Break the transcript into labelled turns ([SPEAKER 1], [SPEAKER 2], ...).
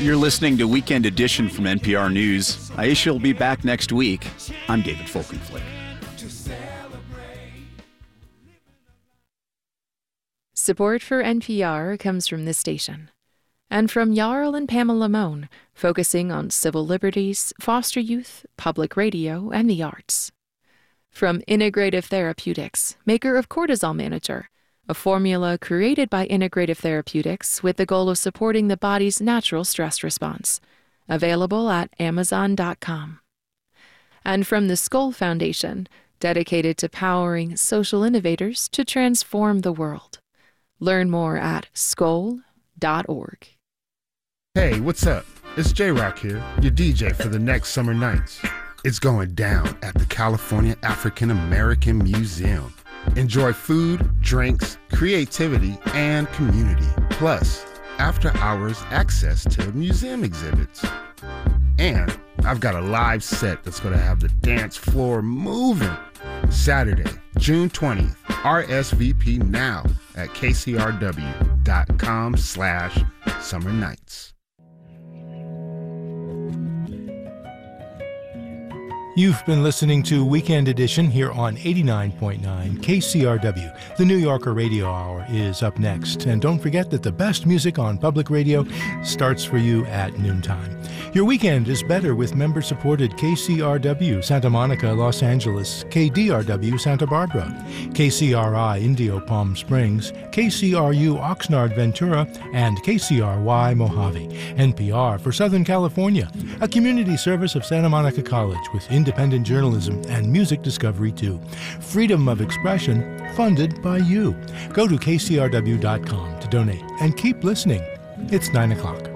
[SPEAKER 1] You're listening to Weekend Edition from NPR News. Aisha will be back next week. I'm David Folkenflik.
[SPEAKER 2] Support for NPR comes from this station and from Jarl and Pamela Mohn, focusing on civil liberties, foster youth, public radio, and the arts. From Integrative Therapeutics, maker of Cortisol Manager, a formula created by Integrative Therapeutics with the goal of supporting the body's natural stress response. Available at Amazon.com. And from the Skoll Foundation, dedicated to powering social innovators to transform the world. Learn more at skoll.org.
[SPEAKER 3] Hey, what's up? It's J-Rock here, your DJ for the next Summer Nights. It's going down at the California African American Museum. Enjoy food, drinks, creativity, and community. Plus, after-hours access to museum exhibits. And I've got a live set that's going to have the dance floor moving. Saturday, June 20th. RSVP now at kcrw.com/summer nights.
[SPEAKER 4] You've been listening to Weekend Edition here on 89.9 KCRW. The New Yorker Radio Hour is up next. And don't forget that the best music on public radio starts for you at noontime. Your weekend is better with member-supported KCRW Santa Monica, Los Angeles, KDRW Santa Barbara, KCRI Indio Palm Springs, KCRU Oxnard Ventura, and KCRY Mojave. NPR for Southern California, a community service of Santa Monica College with independent journalism and music discovery too. Freedom of expression funded by you. Go to kcrw.com to donate and keep listening. It's 9 o'clock.